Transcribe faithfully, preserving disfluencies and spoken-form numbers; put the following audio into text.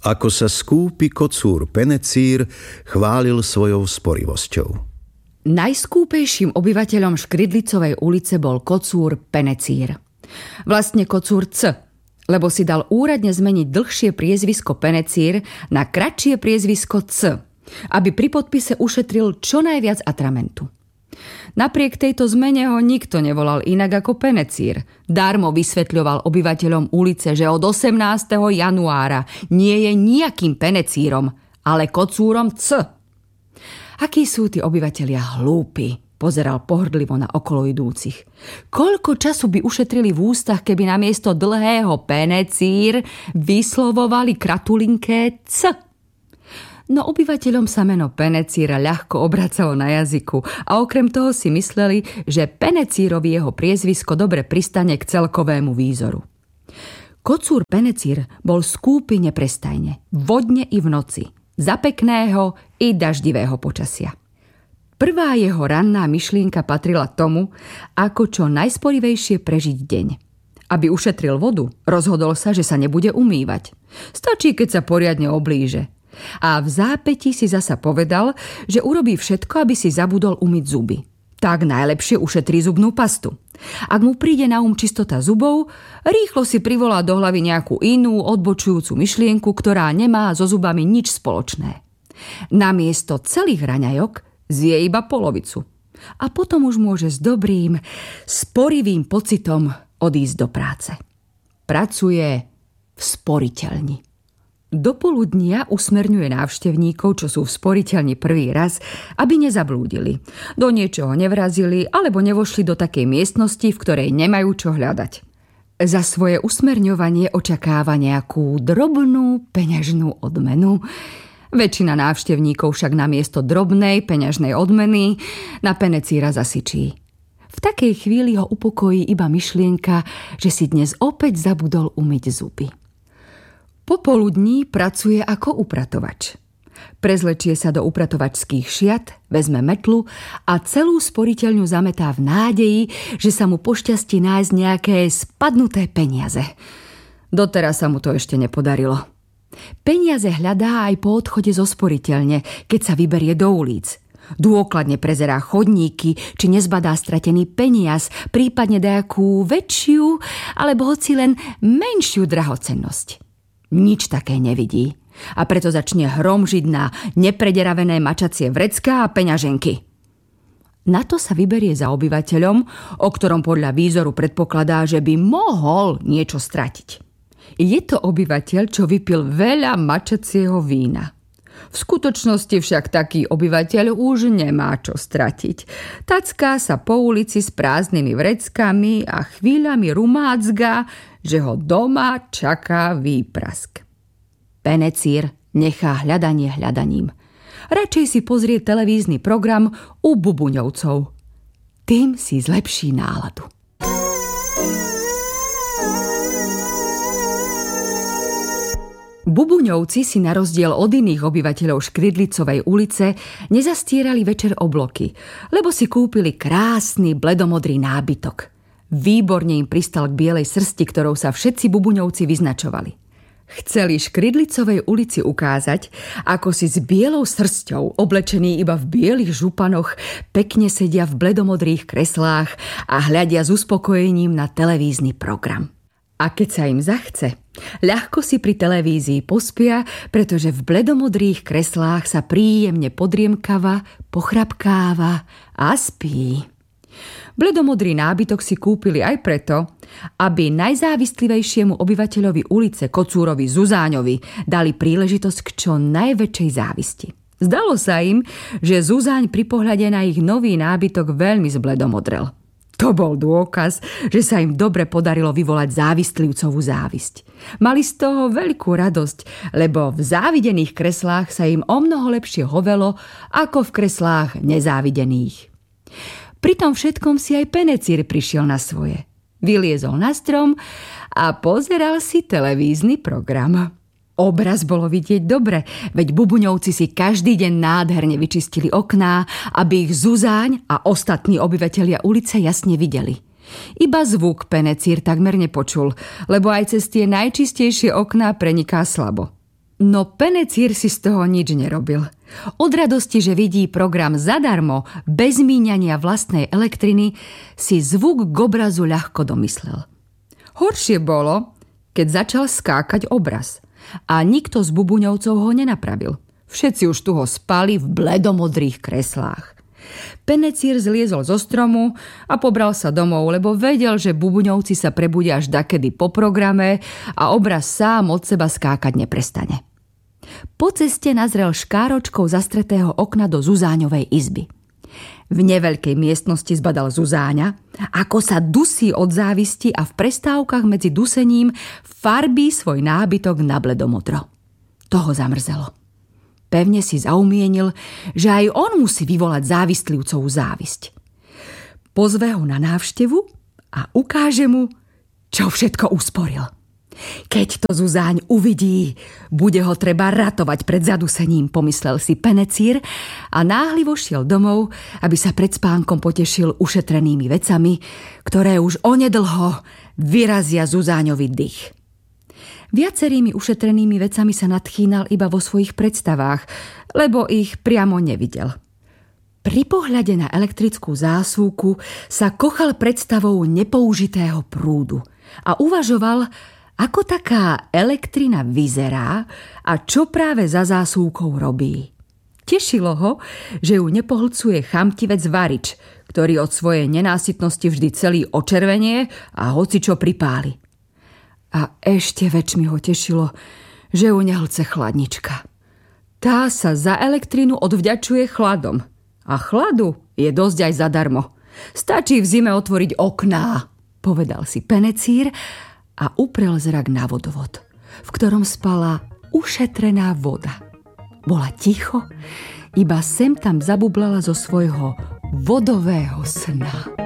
ako sa skúpi kocúr Penecír chválil svojou sporivosťou. Najskúpejším obyvateľom Škridlicovej ulice bol kocúr Penecír. Vlastne kocúr C, lebo si dal úradne zmeniť dlhšie priezvisko Penecír na kratšie priezvisko C, aby pri podpise ušetril čo najviac atramentu. Napriek tejto zmene ho nikto nevolal inak ako Penecír. Darmo vysvetľoval obyvateľom ulice, že od osemnásteho januára nie je nejakým Penecírom, ale kocúrom C. Akí sú tí obyvatelia hlúpi, pozeral pohrdlivo na okolo idúcich. Koľko času by ušetrili v ústach, keby namiesto dlhého Penecír vyslovovali kratulinké C. No obyvateľom sa meno Penecíra ľahko obracalo na jazyku a okrem toho si mysleli, že Penecírovi jeho priezvisko dobre pristane k celkovému výzoru. Kocúr Penecír bol skúpy neprestajne, vodne i v noci, za pekného i daždivého počasia. Prvá jeho ranná myšlienka patrila tomu, ako čo najsporivejšie prežiť deň. Aby ušetril vodu, rozhodol sa, že sa nebude umývať. Stačí, keď sa poriadne oblíže. A v zápätí si zasa povedal, že urobí všetko, aby si zabudol umyť zuby. Tak najlepšie ušetrí zubnú pastu. Ak mu príde na um čistota zubov, rýchlo si privolá do hlavy nejakú inú odbočujúcu myšlienku, ktorá nemá so zubami nič spoločné. Namiesto celých raňajok zje iba polovicu. A potom už môže s dobrým, sporivým pocitom odísť do práce. Pracuje v sporiteľni. Do poludnia usmerňuje návštevníkov, čo sú v sporiteľni prvý raz, aby nezablúdili. Do niečoho nevrazili alebo nevošli do takej miestnosti, v ktorej nemajú čo hľadať. Za svoje usmerňovanie očakáva nejakú drobnú peňažnú odmenu. Väčšina návštevníkov však namiesto drobnej peňažnej odmeny na Penecíra zasyčí. V takej chvíli ho upokojí iba myšlienka, že si dnes opäť zabudol umyť zuby. Popoludní pracuje ako upratovač. Prezlečie sa do upratovačských šiat, vezme metlu a celú sporiteľňu zametá v nádeji, že sa mu pošťastí nájsť nejaké spadnuté peniaze. Doteraz sa mu to ešte nepodarilo. Peniaze hľadá aj po odchode zo sporiteľne, keď sa vyberie do ulic. Dôkladne prezerá chodníky, či nezbadá stratený peniaz, prípadne dajakú väčšiu, alebo hoci len menšiu drahocennosť. Nič také nevidí a preto začne hromžiť na neprederavené mačacie vrecká a peňaženky. Na to sa vyberie za obyvateľom, o ktorom podľa výzoru predpokladá, že by mohol niečo stratiť. Je to obyvateľ, čo vypil veľa mačacieho vína. V skutočnosti však taký obyvateľ už nemá čo stratiť. Tacká sa po ulici s prázdnymi vreckami a chvíľami rumácga, že ho doma čaká výprask. Penecír nechá hľadanie hľadaním. Radšej si pozrie televízny program u Bubuňovcov. Tým si zlepší náladu. Bubuňovci si na rozdiel od iných obyvateľov Škridlicovej ulice nezastierali večer obloky, lebo si kúpili krásny bledomodrý nábytok. Výborne im pristal k bielej srsti, ktorou sa všetci Bubuňovci vyznačovali. Chceli Škridlicovej ulici ukázať, ako si s bielou srsťou, oblečení iba v bielých županoch, pekne sedia v bledomodrých kreslách a hľadia s uspokojením na televízny program. A keď sa im zachce, ľahko si pri televízii pospia, pretože v bledomodrých kreslách sa príjemne podriemkava, pochrapkáva a spí. Bledomodrý nábytok si kúpili aj preto, aby najzávistlivejšiemu obyvateľovi ulice Kocúrovi Zuzáňovi dali príležitosť k čo najväčšej závisti. Zdalo sa im, že Zuzáň pri pohľade na ich nový nábytok veľmi zbledomodrel. To bol dôkaz, že sa im dobre podarilo vyvolať závistlivcovú závisť. Mali z toho veľkú radosť, lebo v závidených kreslách sa im omnoho lepšie hovelo ako v kreslách nezávidených. Pri tom všetkom si aj Penecír prišiel na svoje. Vyliezol na strom a pozeral si televízny program. Obraz bolo vidieť dobre, veď Bubuňovci si každý deň nádherne vyčistili okná, aby ich Zuzáň a ostatní obyvatelia ulice jasne videli. Iba zvuk Penecír takmer nepočul, lebo aj cez tie najčistejšie okná preniká slabo. No Penecír si z toho nič nerobil. Od radosti, že vidí program zadarmo, bez míňania vlastnej elektriny, si zvuk k obrazu ľahko domyslel. Horšie bolo, keď začal skákať obraz a nikto z bubuňovcov ho nenapravil. Všetci už tu ho spali v bledomodrých kreslách. Penecír zliezol zo stromu a pobral sa domov, lebo vedel, že bubuňovci sa prebudia až dakedy po programe a obraz sám od seba skákať neprestane. Po ceste nazrel škáročkou zastretého okna do Zuzáňovej izby. V neveľkej miestnosti zbadal Zuzáňa, ako sa dusí od závisti a v prestávkach medzi dusením farbí svoj nábytok na bledomodro. To ho zamrzelo. Pevne si zaumienil, že aj on musí vyvolať závistlivcovú závisť. Pozve ho na návštevu a ukáže mu, čo všetko usporil. Keď to Zuzáň uvidí, bude ho treba ratovať pred zadusením, pomyslel si Penecír a náhlivo šiel domov, aby sa pred spánkom potešil ušetrenými vecami, ktoré už onedlho vyrazia Zuzáňovi dych. Viacerými ušetrenými vecami sa nadchýnal iba vo svojich predstavách, lebo ich priamo nevidel. Pri pohľade na elektrickú zásuvku sa kochal predstavou nepoužitého prúdu a uvažoval, ako taká elektrina vyzerá a čo práve za zásuvkou robí. Tešilo ho, že ju nepohlcuje chamtivec varič, ktorý od svojej nenásytnosti vždy celý očervenie a hocičo pripáli. A ešte väčšmi ho tešilo, že ju nehlce chladnička. Tá sa za elektrinu odvďačuje chladom. A chladu je dosť aj zadarmo. Stačí v zime otvoriť okná, povedal si Penecír a uprel zrak na vodovod, v ktorom spala ušetrená voda. Bola ticho, iba sem tam zabublala zo svojho vodového sna.